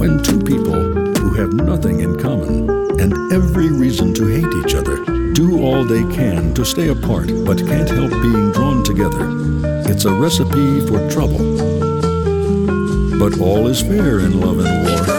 When two people who have nothing in common and every reason to hate each other do all they can to stay apart but can't help being drawn together, it's a recipe for trouble. But all is fair in love and war.